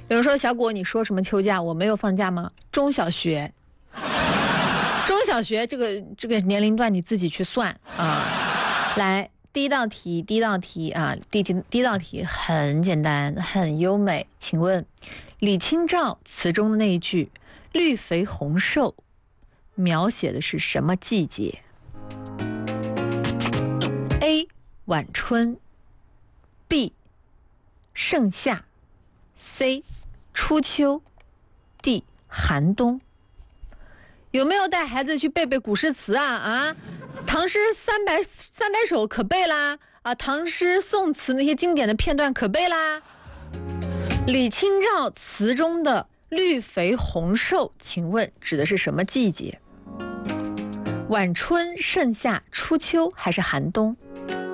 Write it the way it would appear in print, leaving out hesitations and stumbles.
有人说小果，你说什么秋假？我没有放假吗？中小学这个年龄段你自己去算啊。来，第一道题啊，第一道题很简单，很优美。请问李清照词中的那一句“绿肥红瘦”描写的是什么季节 ？A. 晚春 B. 盛夏 C. 初秋 D. 寒冬。有没有带孩子去背背古诗词啊？唐诗300首可背啦啊！唐诗宋词那些经典的片段可背啦。李清照词中的绿肥红瘦，请问指的是什么季节？晚春、盛夏、初秋还是寒冬？